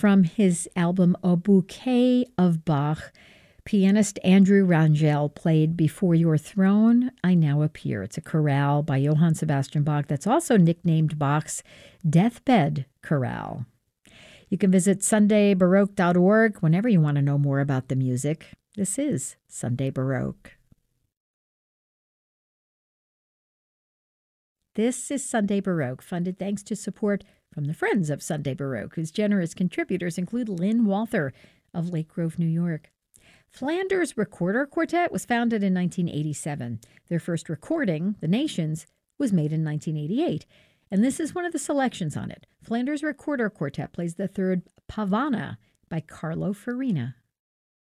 from his album A Bouquet of Bach. Pianist Andrew Rangel played Before Your Throne, I Now Appear. It's a chorale by Johann Sebastian Bach that's also nicknamed Bach's Deathbed Chorale. You can visit sundaybaroque.org whenever you want to know more about the music. This is Sunday Baroque. This is Sunday Baroque, funded thanks to support from the Friends of Sunday Baroque, whose generous contributors include Lynn Walther of Lake Grove, New York. Flanders Recorder Quartet was founded in 1987. Their first recording, The Nations, was made in 1988, and this is one of the selections on it. Flanders Recorder Quartet plays the third Pavana by Carlo Farina.